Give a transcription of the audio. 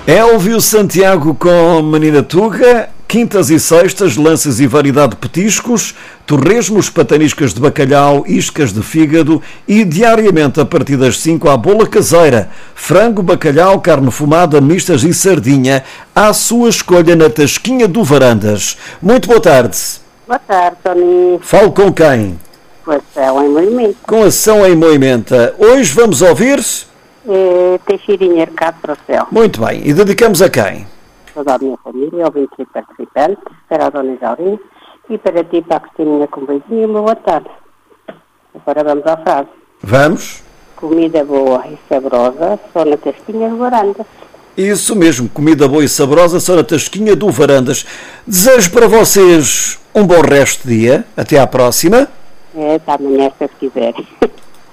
Elvio Santiago com Menina Tuga, quintas e sextas, lanças e variedade de petiscos, torresmos, pataniscas de bacalhau, iscas de fígado e diariamente a partir das 5 à bola caseira, frango, bacalhau, carne fumada, mistas e sardinha, à sua escolha na Tasquinha do Varandas. Muito boa tarde. Boa tarde, Tony. Falo com quem? Com ação em movimento. Com ação em Moimenta. Hoje vamos ouvir... Teixeirinha Arcado para o céu. Muito bem. E dedicamos a quem? Toda a minha família, ouvintes e participantes, para a Dona Isaurina e para ti, para a Cristininha com beijinho, uma boa tarde. Agora vamos à frase. Vamos. Comida boa e saborosa, só na Tasquinha do Varandas. Isso mesmo, comida boa e saborosa só na Tasquinha do Varandas. Desejo para vocês um bom resto de dia. Até à próxima. Até amanhã, se quiserem.